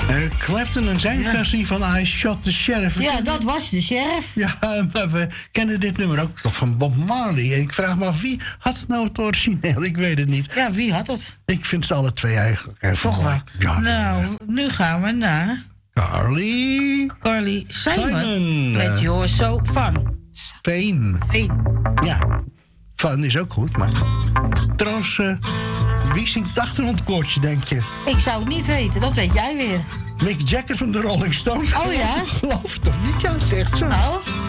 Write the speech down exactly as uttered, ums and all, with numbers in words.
Uh, Clapton en zijn ja. versie van I Shot the Sheriff. Ja, dat was de sheriff. Ja, maar we kennen dit nummer ook toch van Bob Marley. En ik vraag me af, wie had het nou het origineel? Ik weet het niet. Ja, wie had het? Ik vind ze alle twee eigenlijk. Toch wel. Ja, nou, ja. nu gaan we naar... Carly... Carly Simon. Simon. Met uh, You're So Fun. Fame. Fame. Ja, fun is ook goed, maar... Trouwens, uh, wie zingt het achtergrondkoortje, denk je? Ik zou het niet weten, dat weet jij weer. Mick Jagger van de Rolling Stones. Oh ja? Geloof het of niet? Ja, het is echt zo. Nou...